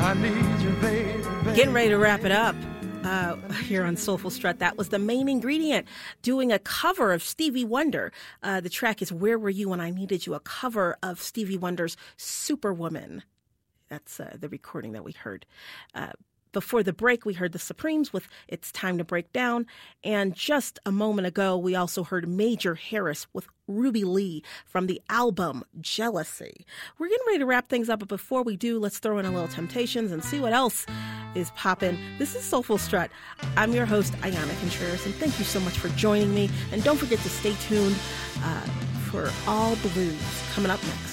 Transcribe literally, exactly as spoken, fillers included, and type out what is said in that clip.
I need you, baby, baby. Getting ready to wrap it up uh, here on Soulful Strut. That was The Main Ingredient doing a cover of Stevie Wonder. Uh, the track is Where Were You When I Needed You, a cover of Stevie Wonder's Superwoman. That's uh, the recording that we heard. Uh, Before the break, we heard the Supremes with It's Time to Break Down. And just a moment ago, we also heard Major Harris with Ruby Lee from the album Jealousy. We're getting ready to wrap things up, but before we do, let's throw in a little Temptations and see what else is popping. This is Soulful Strut. I'm your host, Ayana Contreras, and thank you so much for joining me. And don't forget to stay tuned uh, for All Blues coming up next.